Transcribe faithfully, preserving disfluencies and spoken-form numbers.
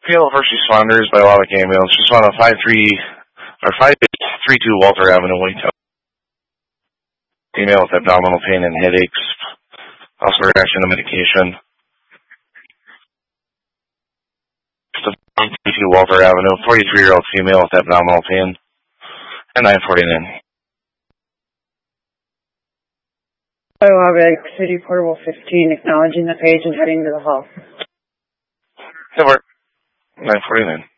Pale first responders by Wildlife Ambulance. Just on a five three or five three two Walter Avenue, Whitetown. Female with abdominal pain and headaches. Also reaction to medication. five three two Walter Avenue, forty-three-year-old female with abdominal pain. And nine forty-nine. Iowa City Portable fifteen, acknowledging the page and heading to the hall. Good work. nine forty-nine.